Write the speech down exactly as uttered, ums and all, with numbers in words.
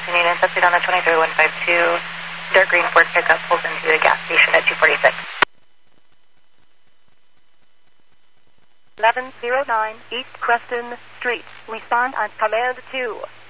afternoon. It's update on the twenty-three one five two. Dark green Ford pickup pulls into the gas station at two forty-six. eleven oh nine East Creston Street. Respond on command two.